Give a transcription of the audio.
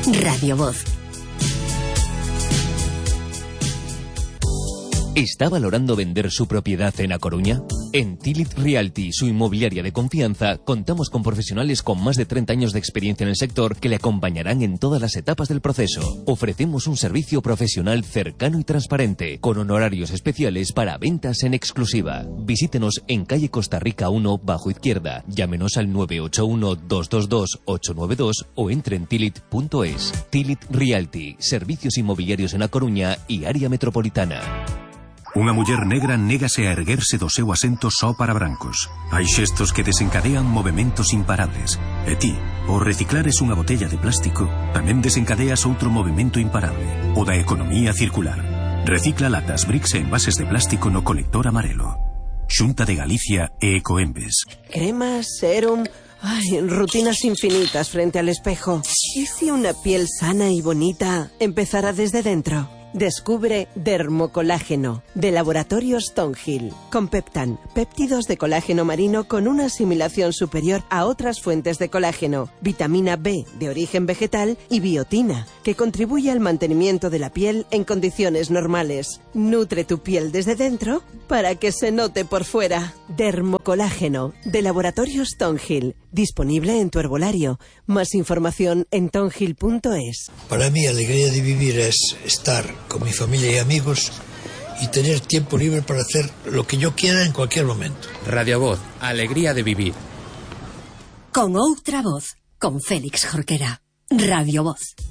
Radio Voz. ¿Está valorando vender su propiedad en A Coruña? En Tilit Realty, su inmobiliaria de confianza, contamos con profesionales con más de 30 años de experiencia en el sector que le acompañarán en todas las etapas del proceso. Ofrecemos un servicio profesional cercano y transparente, con honorarios especiales para ventas en exclusiva. Visítenos en calle Costa Rica 1, bajo izquierda. Llámenos al 981-222-892 o entre en tilit.es. Tilit Realty, servicios inmobiliarios en A Coruña y área metropolitana. Unha muller negra négase a erguerse do seu asento só para brancos. Hai xestos que desencadean movementos imparables. E ti, ao reciclares unha botella de plástico, tamén desencadeas outro movimento imparable, o da economía circular. Recicla latas, bricks e envases de plástico no colector amarelo. Xunta de Galicia e Ecoembes. Cremas, serum... Ay, rutinas infinitas frente al espejo. ¿Y si una piel sana y bonita empezara desde dentro? Descubre Dermocolágeno, de Laboratorios Thornhill. Con Peptan, péptidos de colágeno marino con una asimilación superior a otras fuentes de colágeno, vitamina B de origen vegetal y biotina, que contribuye al mantenimiento de la piel en condiciones normales. Nutre tu piel desde dentro para que se note por fuera. Dermocolágeno, de Laboratorios Thornhill. Disponible en tu herbolario. Más información en thornhill.es. Para mí, alegría de vivir es estar con mi familia y amigos y tener tiempo libre para hacer lo que yo quiera en cualquier momento. Radio Voz, alegría de vivir. Con outra voz, con Félix Jorquera. Radio Voz.